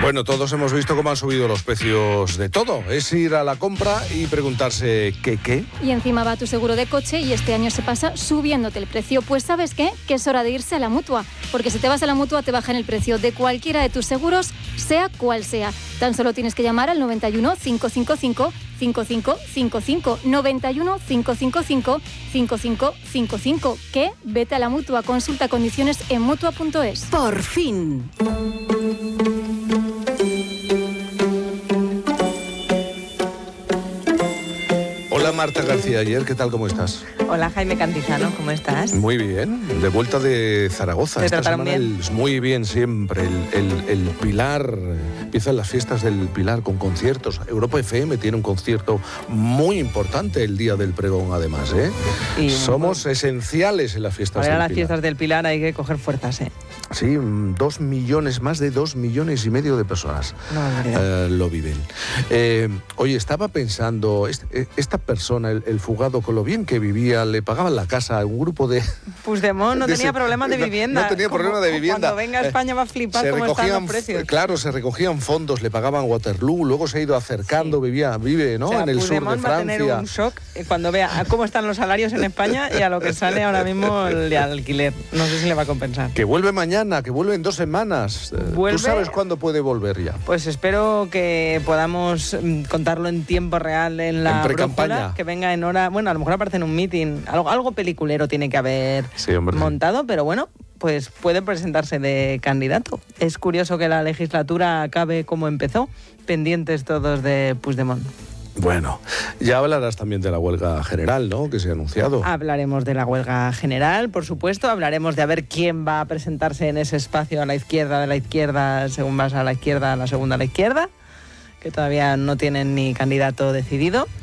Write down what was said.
Bueno, todos hemos visto cómo han subido los precios de todo. Es ir a la compra y preguntarse ¿qué? Y encima va tu seguro de coche y este año se pasa subiéndote el precio. Pues ¿sabes qué? Que es hora de irse a la Mutua. Porque si te vas a la Mutua te bajan el precio de cualquiera de tus seguros, sea cual sea. Tan solo tienes que llamar al 91 555 5555. 91 555 5555. ¿Qué? Vete a la Mutua. Consulta condiciones en Mutua.es. Por fin. Hola Marta García Ayer, ¿qué tal? ¿Cómo estás? Hola Jaime Cantizano, ¿cómo estás? Muy bien, de vuelta de Zaragoza. ¿Te Esta trataron semana bien? Muy bien siempre. El Pilar, empiezan las fiestas del Pilar con conciertos. Europa FM tiene un concierto muy importante el día del pregón, además, ¿eh? Y somos esenciales en las fiestas Para del las Pilar. fiestas del Pilar hay que coger fuerzas, ¿eh? Sí, 2 millones, más de 2,5 millones de personas lo viven. Oye, estaba pensando, esta persona, el fugado, con lo bien que vivía, le pagaban la casa a un grupo de... Puigdemont no tenía problemas de vivienda. No tenía problemas de vivienda. Cuando venga a España va a flipar cómo están los precios. Claro, se recogían fondos, le pagaban Waterloo, luego se ha ido acercando, Sí. vive, ¿no? O sea, en el sur de Puigdemont va a tener Francia. un shock cuando vea a cómo están los salarios en España y a lo que sale ahora mismo el de alquiler. No sé si le va a compensar. Que vuelve mañana, que vuelve en 2 semanas. ¿Vuelve? ¿Tú sabes cuándo puede volver ya? Pues espero que podamos contarlo en tiempo real en la En precampaña. brújula, que venga en hora, bueno, a lo mejor aparece en un meeting, algo peliculero tiene que haber Sí, hombre. montado, pero bueno, pues puede presentarse de candidato. Es curioso que la legislatura acabe como empezó, pendientes todos de Puigdemont. Bueno, ya hablarás también de la huelga general, ¿no?, que se ha anunciado. Hablaremos de la huelga general, por supuesto, hablaremos de a ver quién va a presentarse en ese espacio a la izquierda, de la izquierda, según vas a la izquierda, a la segunda a la izquierda, que todavía no tienen ni candidato decidido.